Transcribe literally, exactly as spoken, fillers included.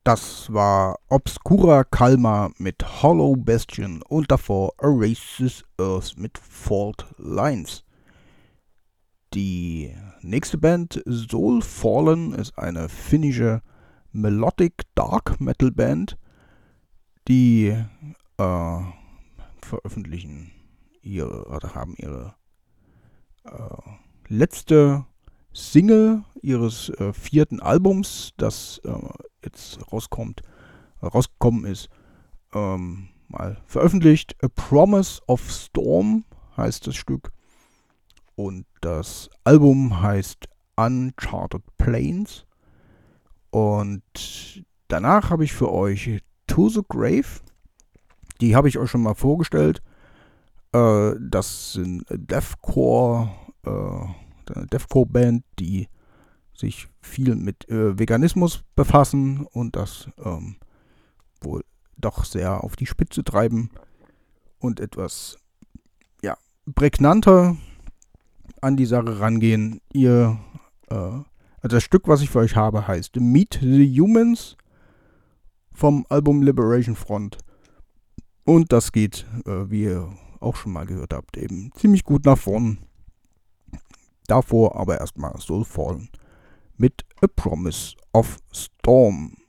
Das war Obscura Calma mit Hollow Bastion und davor Oasis Earth mit Fault Lines. Die nächste Band, Soul Fallen, ist eine finnische Melodic Dark Metal Band, die äh, veröffentlichen ihre oder haben ihre äh, letzte Single ihres äh, vierten Albums, das äh, jetzt rauskommt, äh, rausgekommen ist, ähm, mal veröffentlicht. A Promise of Storm heißt das Stück und das Album heißt Uncharted Plains. Und danach habe ich für euch To the Grave. Die habe ich euch schon mal vorgestellt. Äh, das sind Deathcore, äh, eine Deathcore-Band, die sich viel mit äh, Veganismus befassen und das ähm, wohl doch sehr auf die Spitze treiben und etwas ja, prägnanter an die Sache rangehen. Ihr, äh, also das Stück, was ich für euch habe, heißt Meet the Humans vom Album Liberation Front. Und das geht, äh, wie ihr auch schon mal gehört habt, eben ziemlich gut nach vorn. Davor aber erstmal Soul Fallen mit A Promise of Storm.